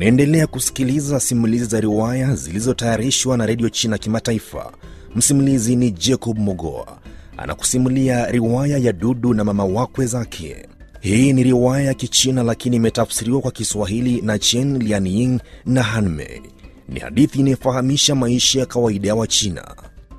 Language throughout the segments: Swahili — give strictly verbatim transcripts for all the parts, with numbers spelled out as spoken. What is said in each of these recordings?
Unaendelea kusikiliza simulizi za riwaya zilizotayarishwa na Radio China Kimataifa. Msimulizi ni Jacob Mogoa. Anakusimulia riwaya ya Dudu na mama wakwe zake. Hii ni riwaya ya Kichina lakini imetafsiriwa kwa Kiswahili na Chen Lianying na Hanmei. Ni hadithi inayofahamisha maisha ya kawaida ya Wachina.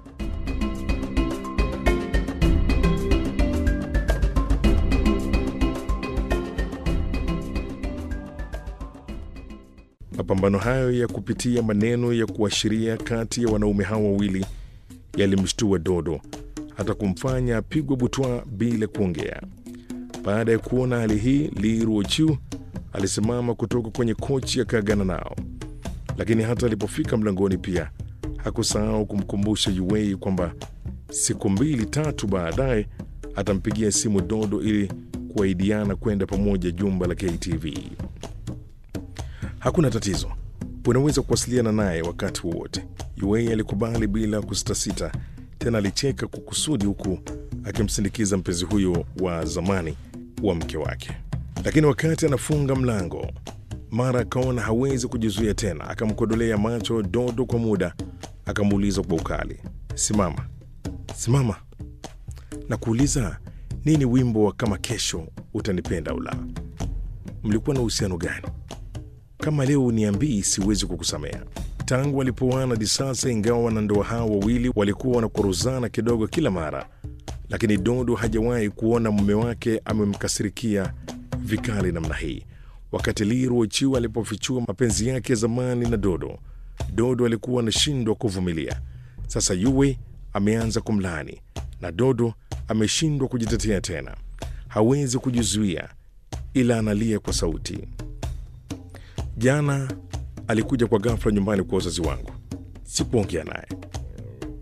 Mapambano hayo ya kupitia maneno ya kuashiria kati ya wanaume hao wawili yalimshtua Dodo hata kumfanya apigwe butwa bila kuongea. Baada ya kuona hali hii, Li Ruochu alisimama kutoka kwenye kochi akaagana nao, lakini hata alipofika mlangoni pia hakusahau kumkumbusha Yue kwamba siku mbili tatu baadaye atampigia simu Dodo ili kuahidiana kwenda pamoja jumba la K T V. Hakuna tatizo, unaweza kuwasiliana naye wakati wowote. Yue alikubali bila kusitasita, tena alicheka kwa kusudi huku akimsindikiza mpenzi huyo wa zamani wa mke wake. Lakini wakati anafunga mlango, mara akaona hawezi kujizuia tena, akamkodolea macho Dodo kwa muda, akamuuliza kwa ukali, "Simama, simama. Na kuuliza nini wimbo wa kama kesho utanipenda au la? Mlikuwa na uhusiano gani? Kama leo uniambii, siwezi kukusamea." Tangu walipoana hadi sasa, ingawa wanandoa hao wawili walikuwa wanakoruzana kidogo kila mara, lakini Dodo hajawahi kuona mume wake amemkasirikia vikali namna hii. Wakati Li Ruochu alipofichua mapenzi yake zamani na Dodo, Dodo alikuwa anashindwa kuvumilia. Sasa Yue ameanza kumlaani na Dodo ameshindwa kujitetea tena. Hawezi kujizuia, ila analia kwa sauti. "Jana alikuja kwa ghafla nyumbani kwa wazazi wangu. Sikuongea naye.